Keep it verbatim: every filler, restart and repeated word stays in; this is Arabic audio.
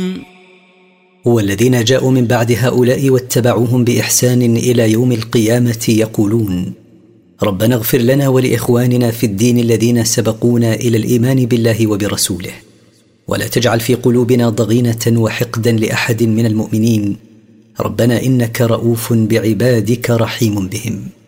والذين جاءوا من بعد هؤلاء واتبعوهم بإحسان إلى يوم القيامة يقولون ربنا اغفر لنا ولإخواننا في الدين الذين سبقونا إلى الإيمان بالله وبرسوله ولا تجعل في قلوبنا ضغينة وحقدا لأحد من المؤمنين ربنا إنك رؤوف بعبادك رحيم بهم.